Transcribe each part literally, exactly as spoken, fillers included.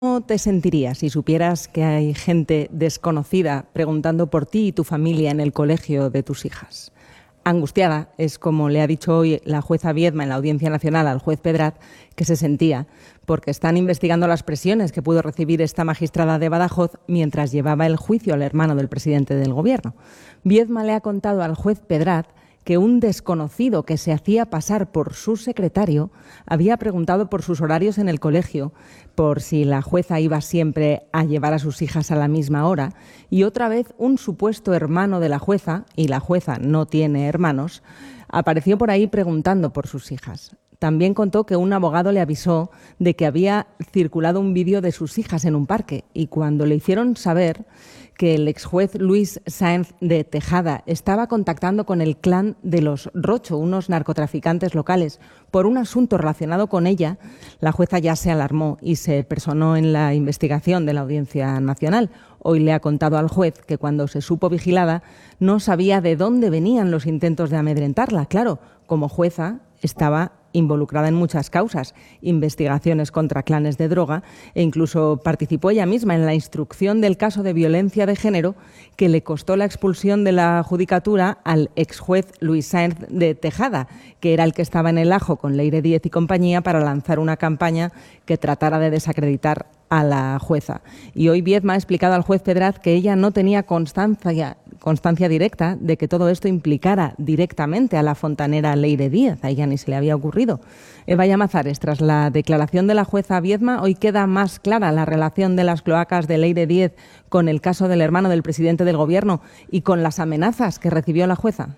¿Cómo te sentirías si supieras que hay gente desconocida preguntando por ti y tu familia en el colegio de tus hijas? Angustiada es como le ha dicho hoy la jueza Viedma en la Audiencia Nacional al juez Pedraz que se sentía, porque están investigando las presiones que pudo recibir esta magistrada de Badajoz mientras llevaba el juicio al hermano del presidente del Gobierno. Viedma le ha contado al juez Pedraz que un desconocido que se hacía pasar por su secretario había preguntado por sus horarios en el colegio, por si la jueza iba siempre a llevar a sus hijas a la misma hora, y otra vez un supuesto hermano de la jueza, y la jueza no tiene hermanos, apareció por ahí preguntando por sus hijas. También contó que un abogado le avisó de que había circulado un vídeo de sus hijas en un parque, y cuando le hicieron saber que el exjuez Luis Sáenz de Tejada estaba contactando con el clan de los Rocho, unos narcotraficantes locales, por un asunto relacionado con ella, la jueza ya se alarmó y se personó en la investigación de la Audiencia Nacional. Hoy le ha contado al juez que cuando se supo vigilada no sabía de dónde venían los intentos de amedrentarla. Claro, como jueza estaba involucrada en muchas causas, investigaciones contra clanes de droga e incluso participó ella misma en la instrucción del caso de violencia de género que le costó la expulsión de la judicatura al exjuez Luis Sáenz de Tejada, que era el que estaba en el ajo con Leire Díez y compañía para lanzar una campaña que tratara de desacreditar a la jueza. Y hoy Viedma ha explicado al juez Pedraz que ella no tenía constancia, constancia directa de que todo esto implicara directamente a la fontanera Leire Díez. A ella ni se le había ocurrido. Eva Llamazares, tras la declaración de la jueza Viedma, hoy queda más clara la relación de las cloacas de Leire Díez con el caso del hermano del presidente del Gobierno y con las amenazas que recibió la jueza.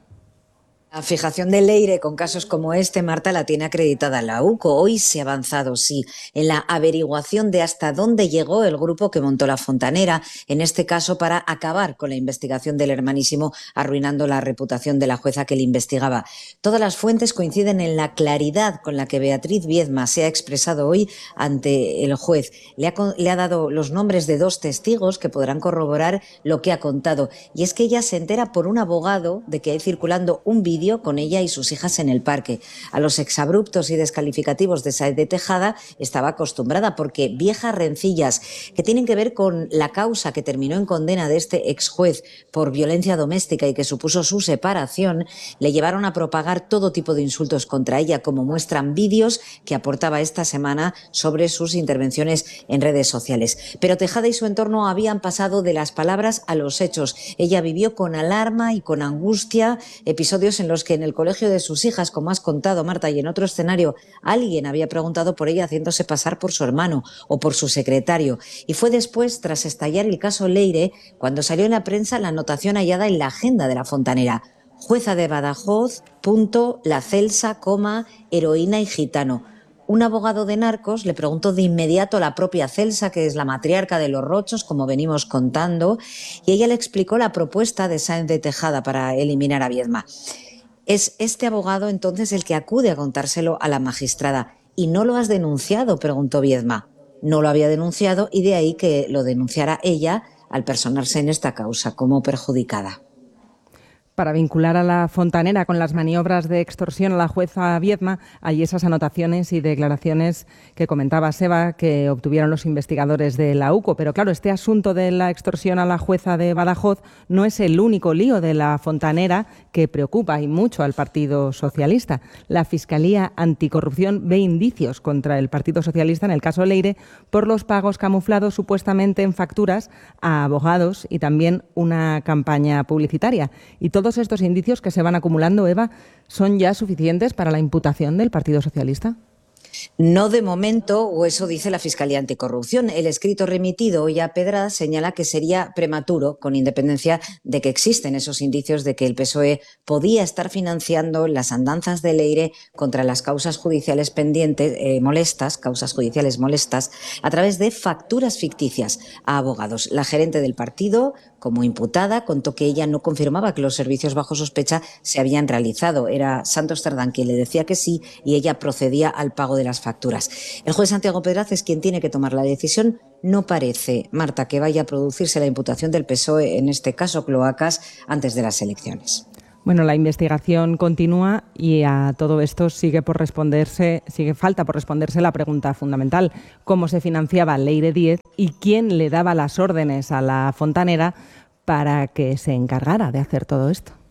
La fijación de Leire con casos como este, Marta, la tiene acreditada la U C O. Hoy se ha avanzado, sí, en la averiguación de hasta dónde llegó el grupo que montó la fontanera, en este caso para acabar con la investigación del hermanísimo, arruinando la reputación de la jueza que le investigaba. Todas las fuentes coinciden en la claridad con la que Beatriz Viedma se ha expresado hoy ante el juez. Le ha, le ha dado los nombres de dos testigos que podrán corroborar lo que ha contado. Y es que ella se entera por un abogado de que hay circulando un vídeo con ella y sus hijas en el parque. A los exabruptos y descalificativos de Sáenz de Tejada estaba acostumbrada porque viejas rencillas que tienen que ver con la causa que terminó en condena de este exjuez por violencia doméstica y que supuso su separación, le llevaron a propagar todo tipo de insultos contra ella, como muestran vídeos que aportaba esta semana sobre sus intervenciones en redes sociales. Pero Tejada y su entorno habían pasado de las palabras a los hechos. Ella vivió con alarma y con angustia episodios en los que en el colegio de sus hijas, como has contado, Marta, y en otro escenario, alguien había preguntado por ella haciéndose pasar por su hermano o por su secretario. Y fue después, tras estallar el caso Leire, cuando salió en la prensa la anotación hallada en la agenda de la fontanera. Jueza de Badajoz, punto, la Celsa, coma, heroína y gitano. Un abogado de narcos le preguntó de inmediato a la propia Celsa, que es la matriarca de los Rochos, como venimos contando, y ella le explicó la propuesta de Sáenz de Tejada para eliminar a Viedma. Es este abogado entonces el que acude a contárselo a la magistrada. ¿Y no lo has denunciado?, preguntó Viedma. No lo había denunciado y de ahí que lo denunciara ella al personarse en esta causa como perjudicada. Para vincular a la fontanera con las maniobras de extorsión a la jueza Viedma, hay esas anotaciones y declaraciones que comentaba Seba que obtuvieron los investigadores de la U C O. Pero claro, este asunto de la extorsión a la jueza de Badajoz no es el único lío de la fontanera que preocupa y mucho al Partido Socialista. La Fiscalía Anticorrupción ve indicios contra el Partido Socialista en el caso Leire por los pagos camuflados supuestamente en facturas a abogados y también una campaña publicitaria. Y todo ¿Todos estos indicios que se van acumulando, Eva, son ya suficientes para la imputación del Partido Socialista? No de momento, o eso dice la Fiscalía Anticorrupción. El escrito remitido hoy a Pedraz señala que sería prematuro, con independencia de que existen esos indicios de que el P S O E podía estar financiando las andanzas de Leire contra las causas judiciales pendientes, eh, molestas, causas judiciales molestas, a través de facturas ficticias a abogados. La gerente del partido, como imputada, contó que ella no confirmaba que los servicios bajo sospecha se habían realizado. Era Santos Cerdán quien le decía que sí y ella procedía al pago de las facturas. El juez Santiago Pedraz es quien tiene que tomar la decisión. No parece, Marta, que vaya a producirse la imputación del P S O E, en este caso Cloacas, antes de las elecciones. Bueno, la investigación continúa y a todo esto sigue por responderse, sigue falta por responderse la pregunta fundamental: ¿cómo se financiaba Leire Díez y quién le daba las órdenes a la fontanera para que se encargara de hacer todo esto?